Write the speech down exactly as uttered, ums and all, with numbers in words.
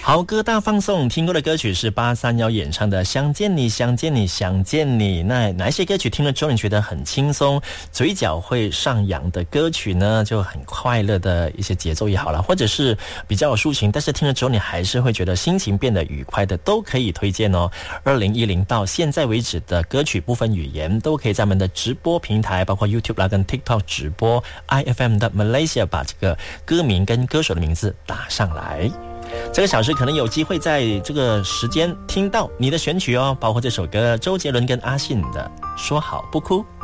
好歌大放送，听过的歌曲是八三幺演唱的《想见你想见你想见你》。那哪一些歌曲听了之后你觉得很轻松，嘴角会上扬的歌曲呢？就很快乐的一些节奏也好了，或者是比较有抒情，但是听了之后你还是会觉得心情变得愉快的，都可以推荐哦。二零一零到现在为止的歌曲部分语言都可以在我们的直播平台，包括 YouTube 啦跟 TikTok 直播 I F M 的 Malaysia 把这个歌名跟歌手的名字打上来。这个小时可能有机会在这个时间听到你的选曲哦，包括这首歌周杰伦跟阿信的《说好不哭》。